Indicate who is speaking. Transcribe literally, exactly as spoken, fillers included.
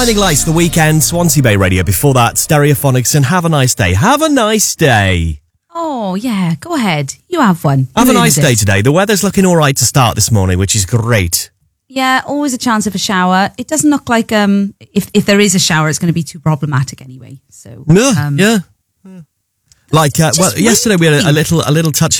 Speaker 1: Blinding Lights, The Weekend, Swansea Bay Radio. Before that, Stereophonics and Have a Nice Day. Have a nice day.
Speaker 2: Oh, yeah, go ahead. You have one.
Speaker 1: Have
Speaker 2: You
Speaker 1: a nice
Speaker 2: earned
Speaker 1: day
Speaker 2: it.
Speaker 1: today. The weather's looking all right to start this morning, which is great.
Speaker 2: Yeah, always a chance of a shower. It doesn't look like um if, if there is a shower, it's going to be too problematic anyway. So
Speaker 1: Yeah,
Speaker 2: um,
Speaker 1: yeah. Like, uh,
Speaker 2: just
Speaker 1: well, yesterday we had a, a little a little touch